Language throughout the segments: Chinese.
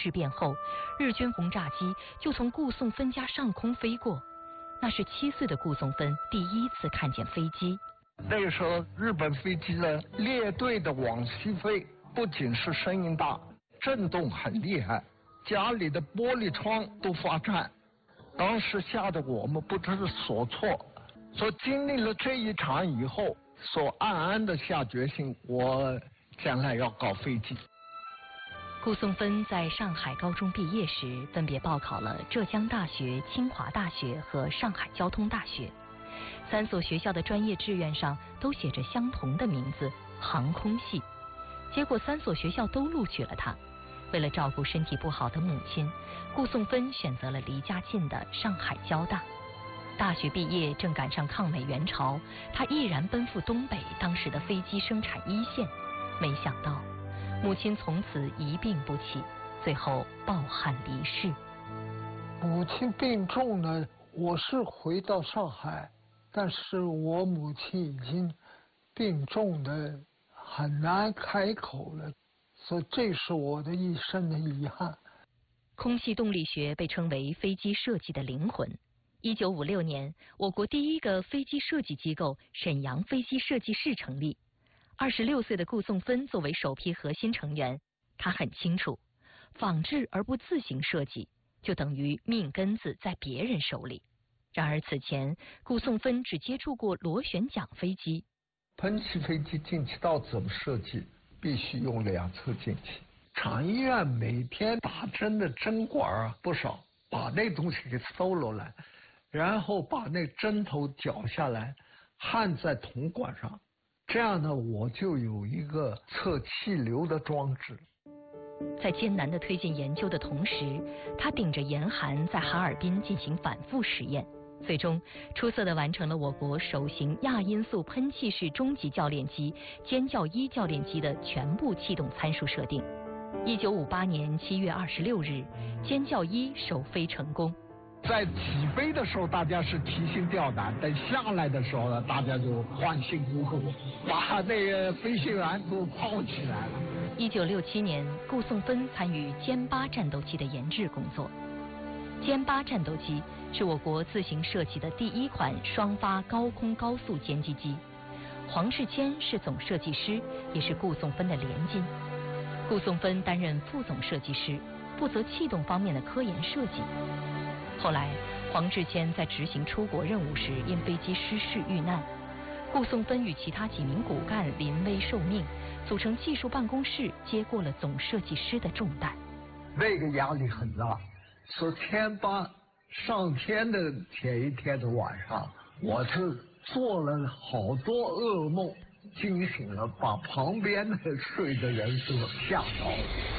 事变后，日军轰炸机就从顾颂芬家上空飞过。那是7岁的顾颂芬第一次看见飞机。 那个时候，日本飞机呢列队的往西飞，不仅是声音大，震动很厉害，家里的玻璃窗都发颤。当时吓得我们不知所措。所经历了这一场以后，所暗暗的下决心，我将来要搞飞机。 顾颂芬在上海高中毕业时，分别报考了浙江大学、清华大学和上海交通大学。3所学校的专业志愿上都写着相同的名字——航空系。结果3所学校都录取了她。为了照顾身体不好的母亲，顾颂芬选择了离家近的上海交大。大学毕业正赶上抗美援朝，她毅然奔赴东北当时的飞机生产一线。没想到，母亲从此一病不起，最后抱憾离世。 母亲病重了，我是回到上海，但是我母亲已经病重的很难开口了，所以这是我的一生的遗憾。 空气动力学被称为飞机设计的灵魂。1956年，我国第一个飞机设计机构沈阳飞机设计室成立。26岁的顾颂芬作为首批核心成员，她很清楚，仿制而不自行设计，就等于命根子在别人手里。然而此前，顾颂芬只接触过螺旋桨飞机。 喷气飞机进气道怎么设计？必须用2侧进气。厂医院每天打针的针管不少，把那东西给搜罗来，然后把那针头绞下来，焊在铜管上。这样呢，我就有一个测气流的装置。 在艰难地推进研究的同时，他顶着严寒在哈尔滨进行反复实验，最终出色地完成了我国首型亚音速喷气式中级教练机尖叫1教练机的全部气动参数设定。1958年7月26日，尖叫1首飞成功。 在起飞的时候，大家是提心吊胆；等下来的时候呢，大家就欢欣鼓舞，把那个飞行员都泡起来了。 1967年，顾颂芬参与歼8战斗机的研制工作。歼8战斗机是我国自行设计的第一款双发高空高速歼击机。黄世谦是总设计师，也是顾颂芬的连襟。顾颂芬担任副总设计师，负责气动方面的科研设计。后来，黄志谦在执行出国任务时因飞机失事遇难，顾颂芬与其他几名骨干临危受命，组成技术办公室，接过了总设计师的重担。 那个压力很大，说歼8上天的前一天的晚上，我就做了好多噩梦，惊醒了，把旁边的睡的人都吓到了。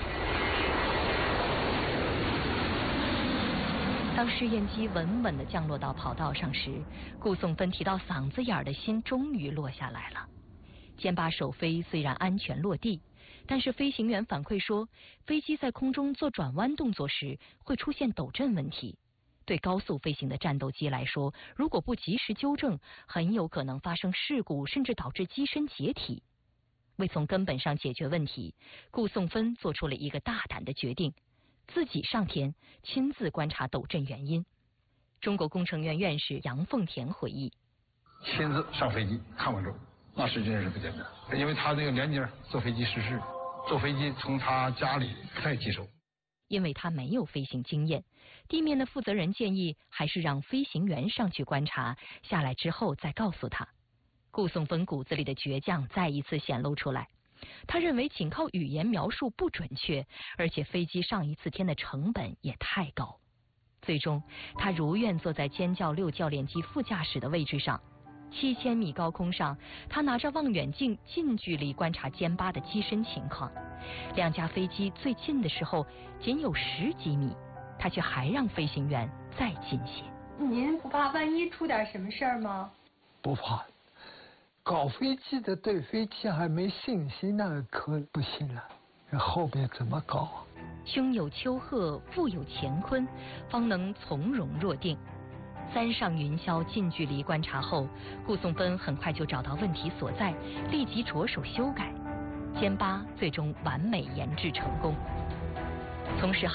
当试验机稳稳地降落到跑道上时，顾颂芬提到嗓子眼的心终于落下来了。歼8首飞虽然安全落地，但是飞行员反馈说，飞机在空中做转弯动作时会出现抖震问题。对高速飞行的战斗机来说，如果不及时纠正，很有可能发生事故，甚至导致机身解体。为从根本上解决问题，顾颂芬做出了一个大胆的决定，自己上天亲自观察抖震原因。中国工程院院士杨凤田回忆， 亲自上飞机看完之后，那是真是不简单，因为他那个年纪坐飞机失事，坐飞机从他家里再接手。 因为他没有飞行经验，地面的负责人建议还是让飞行员上去观察，下来之后再告诉他。顾颂芬骨子里的倔强再一次显露出来。他认为仅靠语言描述不准确，而且飞机上一次天的成本也太高。最终，他如愿坐在歼叫6教练机副驾驶的位置上。7000米高空上，他拿着望远镜近距离观察歼8的机身情况。2架飞机最近的时候仅有10几米，他却还让飞行员再近些。 您不怕万一出点什么事儿吗？ 不怕。搞飞机的对飞机还没信心，那可不行了。这后面怎么搞啊？ 胸有丘壑，腹有乾坤，方能从容若定。3上云霄近距离观察后，顾颂芬很快就找到问题所在，立即着手修改。歼8最终完美研制成功。从事